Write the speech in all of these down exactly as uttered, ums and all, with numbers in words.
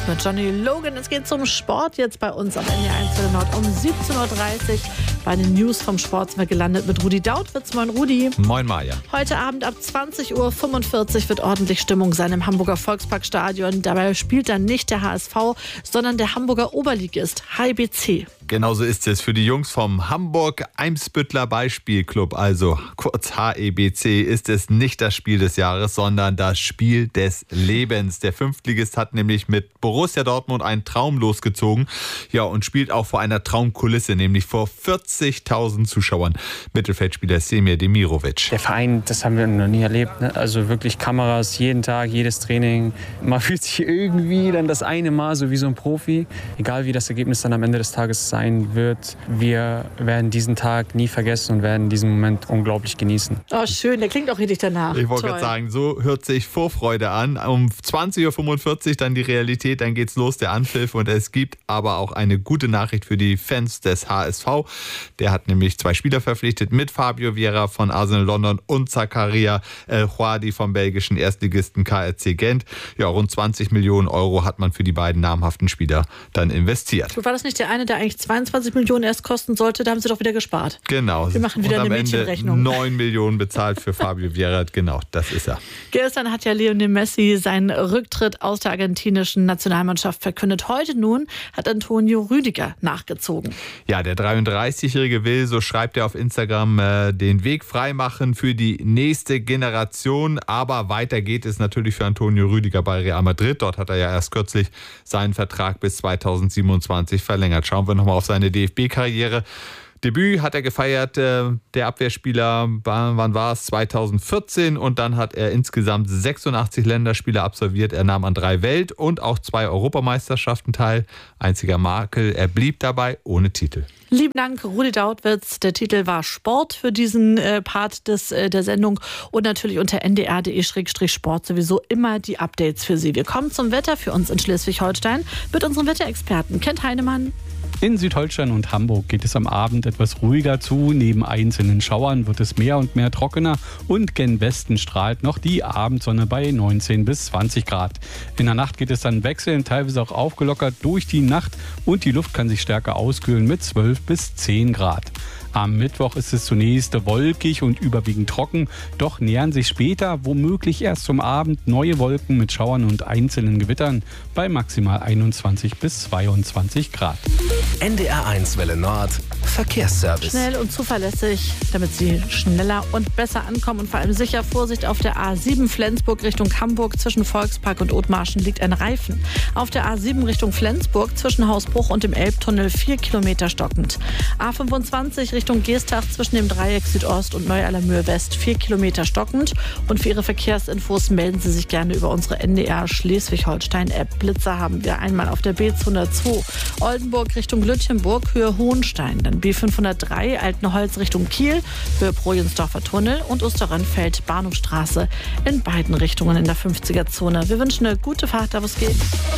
mit Johnny Logan. Es geht zum Sport jetzt bei uns auf N D R eins Welle Nord um siebzehn Uhr dreißig. Bei den News vom Sport sind wir gelandet mit Rudi Dautwitz. Moin Rudi. Moin Maja. Heute Abend ab zwanzig Uhr fünfundvierzig wird ordentlich Stimmung sein im Hamburger Volksparkstadion. Dabei spielt dann nicht der H S V, sondern der Hamburger Oberligist H I B C. Genauso ist es für die Jungs vom Hamburg-Eimsbüttler Beispielclub, also kurz H E B C, ist es nicht das Spiel des Jahres, sondern das Spiel des Lebens. Der Fünftligist hat nämlich mit Borussia Dortmund einen Traum losgezogen, ja, und spielt auch vor einer Traumkulisse, nämlich vor vierzigtausend Zuschauern. Mittelfeldspieler Semir Demirovic. Der Verein, das haben wir noch nie erlebt, ne? Also wirklich Kameras jeden Tag, jedes Training. Man fühlt sich irgendwie dann das eine Mal so wie so ein Profi, egal wie das Ergebnis dann am Ende des Tages sein wird. Wir werden diesen Tag nie vergessen und werden diesen Moment unglaublich genießen. Oh, schön, der klingt auch richtig danach. Ich wollte gerade sagen, so hört sich Vorfreude an. Um zwanzig Uhr fünfundvierzig dann die Realität, dann geht's los, der Anpfiff. Und es gibt aber auch eine gute Nachricht für die Fans des H S V. Der hat nämlich zwei Spieler verpflichtet mit Fabio Vieira von Arsenal London und Zakaria El-Houadi vom belgischen Erstligisten K R C Gent. Ja, rund zwanzig Millionen Euro hat man für die beiden namhaften Spieler dann investiert. War das nicht der eine, der eigentlich zweiundzwanzig Millionen erst kosten sollte? Da haben sie doch wieder gespart. Genau. Wir machen wieder und eine am Mädchenrechnung. Ende neun Millionen bezahlt für Fabio Vieira. Genau, das ist er. Gestern hat ja Lionel Messi seinen Rücktritt aus der argentinischen Nationalmannschaft verkündet. Heute nun hat Antonio Rüdiger nachgezogen. Ja, der dreiunddreißigjährige will, so schreibt er auf Instagram, äh, den Weg freimachen für die nächste Generation. Aber weiter geht es natürlich für Antonio Rüdiger bei Real Madrid. Dort hat er ja erst kürzlich seinen Vertrag bis zweitausendsiebenundzwanzig verlängert. Schauen wir nochmal auf seine D F B-Karriere. Debüt hat er gefeiert, äh, der Abwehrspieler, wann war es? zweitausendvierzehn, und dann hat er insgesamt sechsundachtzig Länderspiele absolviert. Er nahm an drei Welt- und auch zwei Europameisterschaften teil. Einziger Makel, er blieb dabei ohne Titel. Lieben Dank, Rudi Dautwitz. Der Titel war Sport für diesen äh, Part des, äh, der Sendung und natürlich unter n d r punkt d e Sport sowieso immer die Updates für Sie. Wir kommen zum Wetter für uns in Schleswig-Holstein mit unserem Wetterexperten Kent Heinemann. In Südholstein und Hamburg geht es am Abend etwas ruhiger zu. Neben einzelnen Schauern wird es mehr und mehr trockener und gen Westen strahlt noch die Abendsonne bei neunzehn bis zwanzig Grad. In der Nacht geht es dann wechselnd, teilweise auch aufgelockert durch die Nacht und die Luft kann sich stärker auskühlen mit zwölf bis zehn Grad. Am Mittwoch ist es zunächst wolkig und überwiegend trocken, doch nähern sich später, womöglich erst zum Abend, neue Wolken mit Schauern und einzelnen Gewittern bei maximal einundzwanzig bis zweiundzwanzig Grad. N D R eins Welle Nord Verkehrsservice. Schnell und zuverlässig, damit Sie schneller und besser ankommen und vor allem sicher. Vorsicht, auf der A sieben Flensburg Richtung Hamburg zwischen Volkspark und Othmarschen liegt ein Reifen. Auf der A sieben Richtung Flensburg zwischen Hausbruch und dem Elbtunnel vier Kilometer stockend. A fünfundzwanzig Richtung Geestach zwischen dem Dreieck Südost und Neu-Allermöhe West vier Kilometer stockend. Und für Ihre Verkehrsinfos melden Sie sich gerne über unsere N D R Schleswig-Holstein-App. Blitzer haben wir einmal auf der B zweihundertzwei Oldenburg Richtung Lütjenburg, Höhe Hohenstein. Dann B fünfhundertdrei Altenholz Richtung Kiel, Höhe Projensdorfer Tunnel und Osterrönfeld Bahnhofstraße in beiden Richtungen in der fünfziger-Zone. Wir wünschen eine gute Fahrt, da wo es geht.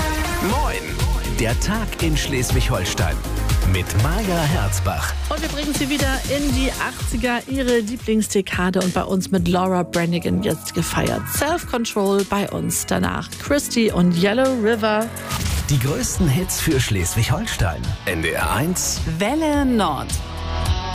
Moin, der Tag in Schleswig-Holstein mit Maja Herzbach. Und wir bringen Sie wieder in die achtziger, Ihre Lieblingsdekade, und bei uns mit Laura Branigan jetzt gefeiert. Self-Control bei uns. Danach Christy und Yellow River. Die größten Hits für Schleswig-Holstein. N D R eins Welle Nord.